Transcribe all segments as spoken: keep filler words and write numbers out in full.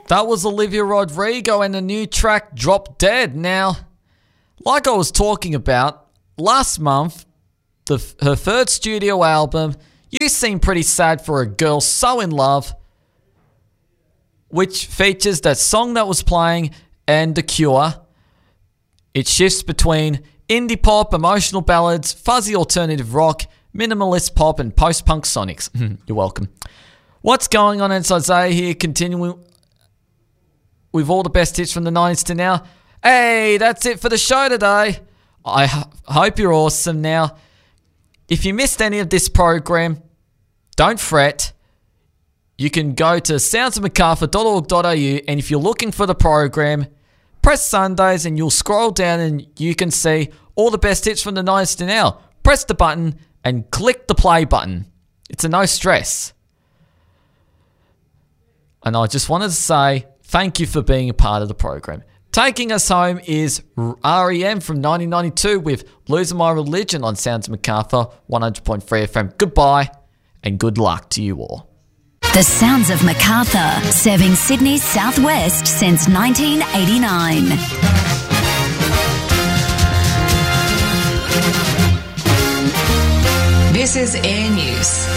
That was Olivia Rodrigo and the new track Drop Dead. Now, like I was talking about, last month, the, her third studio album, You Seem Pretty Sad for a Girl So In Love, which features that song that was playing and The Cure. It shifts between indie pop, emotional ballads, fuzzy alternative rock, minimalist pop, and post-punk sonics. You're welcome. What's going on? It's Isaiah here, continuing with all the best hits from the nineties to now. Hey, that's it for the show today. I h- hope you're awesome. Now, if you missed any of this program, don't fret. You can go to sounds of macarthur dot org dot a u, and if you're looking for the program, press Sundays and you'll scroll down and you can see all the best hits from the nineties to now. Press the button and click the play button. It's a no stress. And I just wanted to say thank you for being a part of the program. Taking us home is R E M from nineteen ninety-two with Losing My Religion on Sounds of Macarthur one hundred point three F M. Goodbye and good luck to you all. The Sounds of Macarthur, serving Sydney's southwest since nineteen eighty-nine. This is Air News.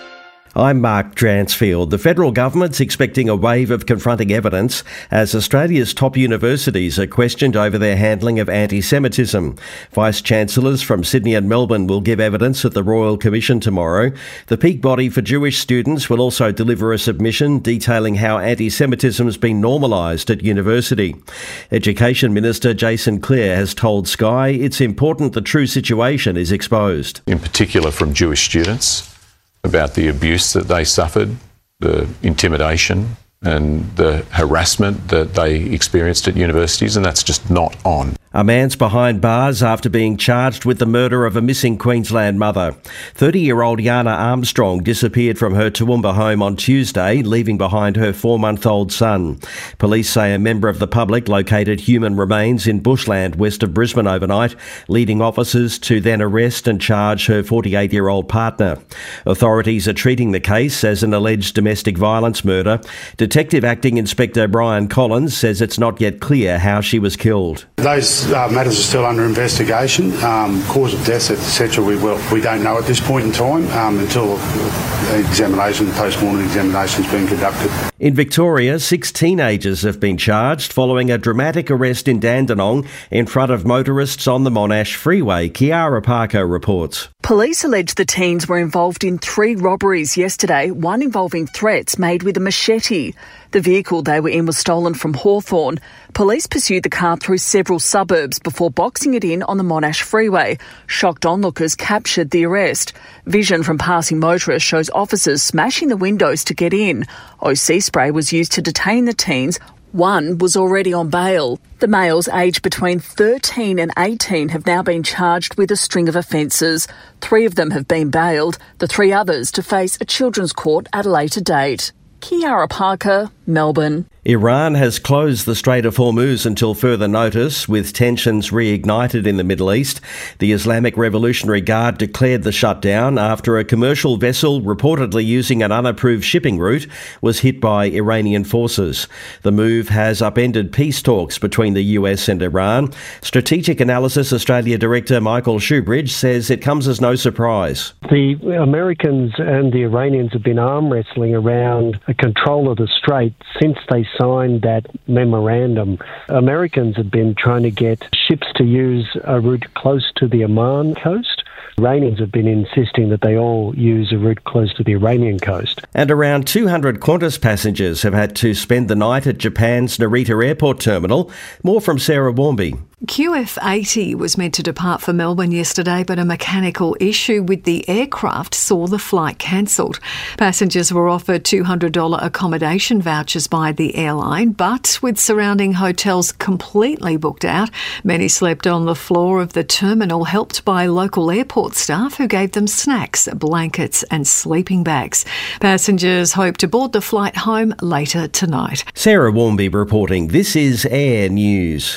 I'm Mark Dransfield. The federal government's expecting a wave of confronting evidence as Australia's top universities are questioned over their handling of anti-Semitism. Vice-Chancellors from Sydney and Melbourne will give evidence at the Royal Commission tomorrow. The peak body for Jewish students will also deliver a submission detailing how anti-Semitism has been normalised at university. Education Minister Jason Clare has told Sky it's important the true situation is exposed. In particular from Jewish students, about the abuse that they suffered, the intimidation and the harassment that they experienced at universities, and that's just not on. A man's behind bars after being charged with the murder of a missing Queensland mother. thirty-year-old Yana Armstrong disappeared from her Toowoomba home on Tuesday, leaving behind her four-month-old son. Police say a member of the public located human remains in bushland west of Brisbane overnight, leading officers to then arrest and charge her forty-eight-year-old partner. Authorities are treating the case as an alleged domestic violence murder. Detective Acting Inspector Brian Collins says it's not yet clear how she was killed. Those uh, matters are still under investigation. Um, cause of death, et cetera. We will, we don't know at this point in time um, until the examination, post-mortem examination has been conducted. In Victoria, six teenagers have been charged following a dramatic arrest in Dandenong in front of motorists on the Monash Freeway. Kiara Parker reports. Police allege the teens were involved in three robberies yesterday, one involving threats made with a machete. The vehicle they were in was stolen from Hawthorn. Police pursued the car through several suburbs before boxing it in on the Monash Freeway. Shocked onlookers captured the arrest. Vision from passing motorists shows officers smashing the windows to get in. O C spray was used to detain the teens. One was already on bail. The males aged between thirteen and eighteen have now been charged with a string of offences. Three of them have been bailed, the three others to face a children's court at a later date. Kiara Parker, Melbourne. Iran has closed the Strait of Hormuz until further notice, with tensions reignited in the Middle East. The Islamic Revolutionary Guard declared the shutdown after a commercial vessel reportedly using an unapproved shipping route was hit by Iranian forces. The move has upended peace talks between the U S and Iran. Strategic Analysis Australia Director Michael Shoebridge says it comes as no surprise. The Americans and the Iranians have been arm wrestling around a control of the strait since they signed that memorandum. Americans have been trying to get ships to use a route close to the Oman coast. Iranians have been insisting that they all use a route close to the Iranian coast. And around two hundred Qantas passengers have had to spend the night at Japan's Narita Airport terminal. More from Sarah Warmby. Q F eighty was meant to depart for Melbourne yesterday, but a mechanical issue with the aircraft saw the flight cancelled. Passengers were offered two hundred dollars accommodation vouchers by the airline, but with surrounding hotels completely booked out, many slept on the floor of the terminal, helped by local airport staff who gave them snacks, blankets and sleeping bags. Passengers hope to board the flight home later tonight. Sarah Warmby reporting. This is Air News.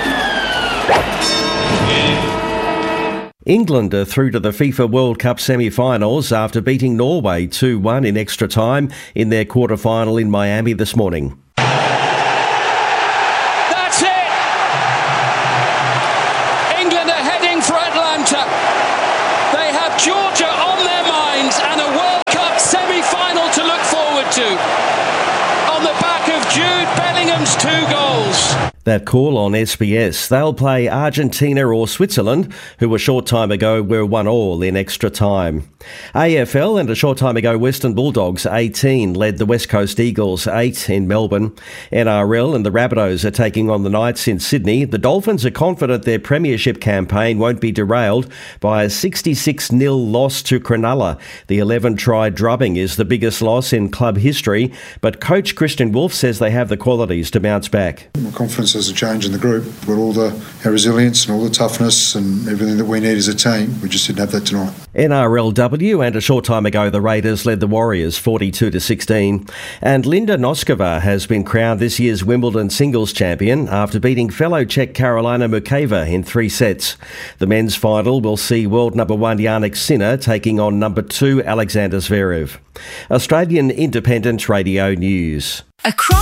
England are through to the FIFA World Cup semi-finals after beating Norway two one in extra time in their quarter-final in Miami this morning. That call on S B S. They'll play Argentina or Switzerland, who a short time ago were one all in extra time. A F L and a short time ago Western Bulldogs eighteen led the West Coast Eagles eight in Melbourne. N R L and the Rabbitohs are taking on the Knights in Sydney. The Dolphins are confident their premiership campaign won't be derailed by a sixty-six nil loss to Cronulla. The eleven-try drubbing is the biggest loss in club history, but coach Christian Wolf says they have the qualities to bounce back. My confidence there's a change in the group. We've got all the our resilience and all the toughness and everything that we need as a team. We just didn't have that tonight. N R L W, and a short time ago the Raiders led the Warriors forty-two to sixteen. And Linda Noskova has been crowned this year's Wimbledon singles champion after beating fellow Czech Karolina Mukeva in three sets. The men's final will see world number one Jannik Sinner taking on number two Alexander Zverev. Australian Independent Radio News. Across